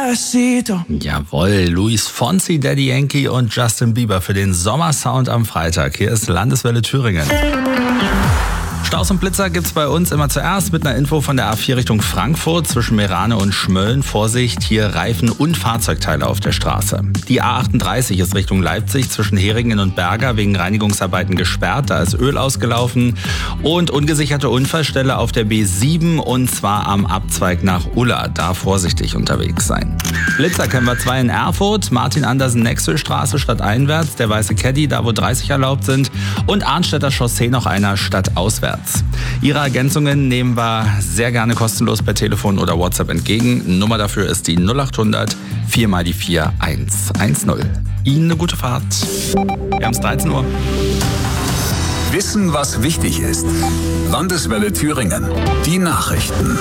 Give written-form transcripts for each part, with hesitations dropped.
Despacito. Jawohl, Luis Fonsi, Daddy Yankee und Justin Bieber für den Sommersound am Freitag. Hier ist Landeswelle Thüringen. Staus und Blitzer gibt's bei uns immer zuerst mit einer Info von der A4 Richtung Frankfurt zwischen Meerane und Schmölln. Vorsicht, hier Reifen und Fahrzeugteile auf der Straße. Die A38 ist Richtung Leipzig zwischen Heringen und Berger wegen Reinigungsarbeiten gesperrt. Da ist Öl ausgelaufen und ungesicherte Unfallstelle auf der B7 und zwar am Abzweig nach Ulla. Da vorsichtig unterwegs sein. Blitzer kennen wir 2 in Erfurt, Martin-Andersen-Nexel-Straße stadteinwärts, der Weiße Caddy, da wo 30 erlaubt sind und Arnstädter Chaussee noch einer stadtauswärts. Ihre Ergänzungen nehmen wir sehr gerne kostenlos per Telefon oder WhatsApp entgegen. Nummer dafür ist die 0800 4 mal die 4 110. Ihnen eine gute Fahrt. Wir haben es 13 Uhr. Wissen, was wichtig ist. Landeswelle Thüringen. Die Nachrichten.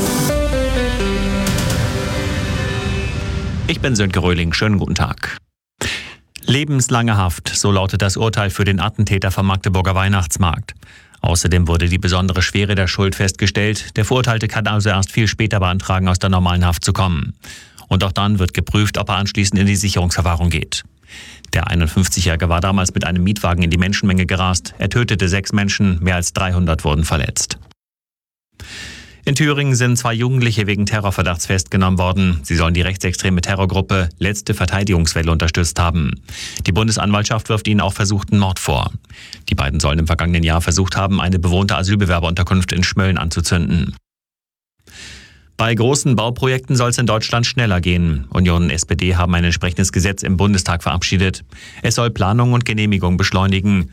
Ich bin Sönke Röhling. Schönen guten Tag. Lebenslange Haft, so lautet das Urteil für den Attentäter vom Magdeburger Weihnachtsmarkt. Außerdem wurde die besondere Schwere der Schuld festgestellt. Der Verurteilte kann also erst viel später beantragen, aus der normalen Haft zu kommen. Und auch dann wird geprüft, ob er anschließend in die Sicherungsverwahrung geht. Der 51-Jährige war damals mit einem Mietwagen in die Menschenmenge gerast. Er tötete 6 Menschen, mehr als 300 wurden verletzt. In Thüringen sind 2 Jugendliche wegen Terrorverdachts festgenommen worden. Sie sollen die rechtsextreme Terrorgruppe Letzte Verteidigungswelle unterstützt haben. Die Bundesanwaltschaft wirft ihnen auch versuchten Mord vor. Die beiden sollen im vergangenen Jahr versucht haben, eine bewohnte Asylbewerberunterkunft in Schmölln anzuzünden. Bei großen Bauprojekten soll es in Deutschland schneller gehen. Union und SPD haben ein entsprechendes Gesetz im Bundestag verabschiedet. Es soll Planung und Genehmigung beschleunigen.